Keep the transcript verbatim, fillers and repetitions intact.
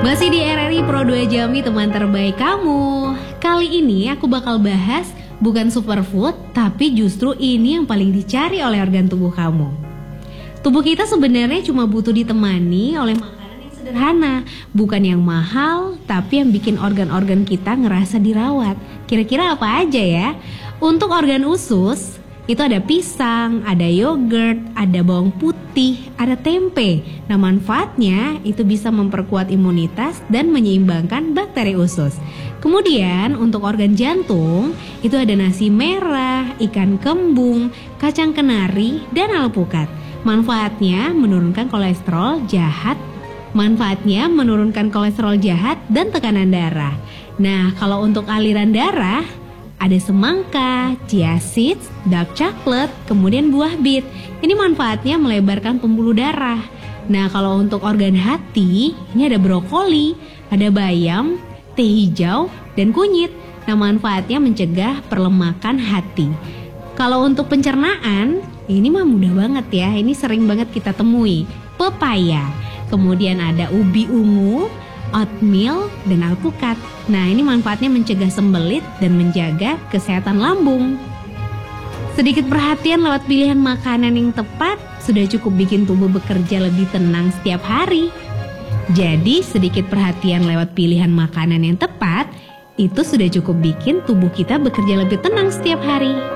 Masih di R R I Pro dua Jambi, teman terbaik kamu. Kali ini aku bakal bahas bukan superfood, tapi justru ini yang paling dicari oleh organ tubuh kamu. Tubuh kita sebenarnya cuma butuh ditemani oleh makanan yang sederhana, bukan yang mahal, tapi yang bikin organ-organ kita ngerasa dirawat. Kira-kira apa aja ya? Untuk organ usus, itu ada pisang, ada yogurt, ada bawang putih, ada tempe. Nah, manfaatnya itu bisa memperkuat imunitas dan menyeimbangkan bakteri usus. Kemudian untuk organ jantung, itu ada nasi merah, ikan kembung, kacang kenari, dan alpukat. Manfaatnya menurunkan kolesterol jahat. Manfaatnya menurunkan kolesterol jahat dan tekanan darah. Nah, kalau untuk aliran darah, ada semangka, chia seeds, dark chocolate, kemudian buah bit. Ini manfaatnya melebarkan pembuluh darah. Nah, kalau untuk organ hati, ini ada brokoli, ada bayam, teh hijau, dan kunyit. Nah, manfaatnya mencegah perlemakan hati. Kalau untuk pencernaan, ini mah mudah banget ya. Ini sering banget kita temui. Pepaya, kemudian ada ubi ungu, oatmeal, dan alpukat. Nah, ini manfaatnya mencegah sembelit dan menjaga kesehatan lambung. Sedikit perhatian lewat pilihan makanan yang tepat sudah cukup bikin tubuh bekerja lebih tenang setiap hari. Jadi, sedikit perhatian lewat pilihan makanan yang tepat itu sudah cukup bikin tubuh kita bekerja lebih tenang setiap hari.